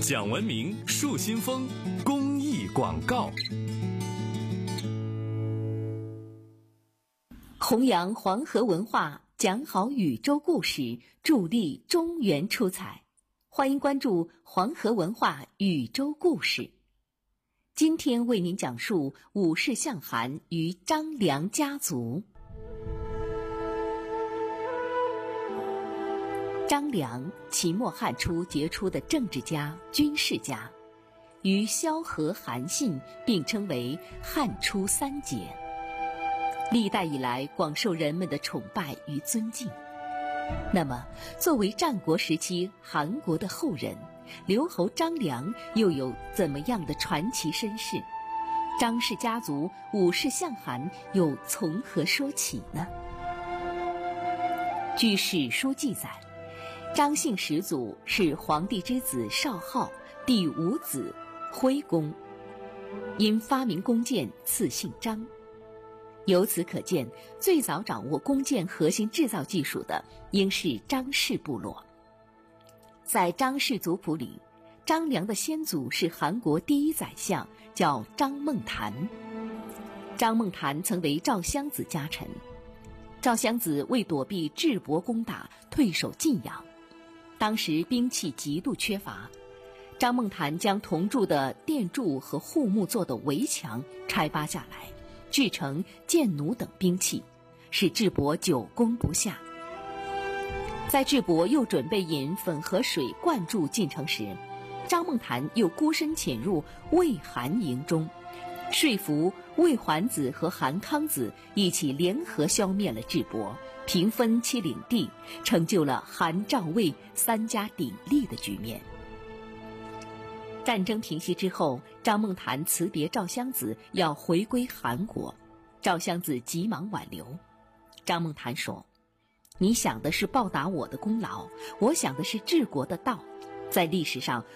讲文明树新风公益广告。 弘扬黄河文化，讲好宇宙故事，助力中原出彩。欢迎关注黄河文化宇宙故事。今天为您讲述武士向韩与张良家族。张良，秦末汉初杰出的政治家、军事家，与萧何、韩信并称为汉初三杰，历代以来广受人们的崇拜与尊敬。那么，作为战国时期韩国的后人，刘侯张良又有怎么样的传奇身世？张氏家族武士向韩又从何说起呢？据史书记载，张姓始祖是皇帝之子少昊第五子徽公，因发明弓箭赐姓张。由此可见，最早掌握弓箭核心制造技术的应是张氏部落。在张氏族谱里，张良的先祖是韩国第一宰相，叫张孟谈。张孟谈曾为赵襄子家臣，赵襄子为躲避智伯攻打，退守晋阳。当时兵器极度缺乏，张孟谈将铜铸的殿柱和护木做的围墙拆扒下来，制成箭弩等兵器，使智伯久攻不下。在智伯又准备引汾河水灌注晋城时，张孟谈又孤身潜入魏韩营中，说服魏桓子和韩康子一起联合消灭了智伯，平分其领地，成就了韩赵魏三家鼎立的局面。战争平息之后，张孟谈辞别赵襄子，要回归韩国。赵襄子急忙挽留。张孟谈说：“你想的是报答我的功劳，我想的是治国的道。在历史上，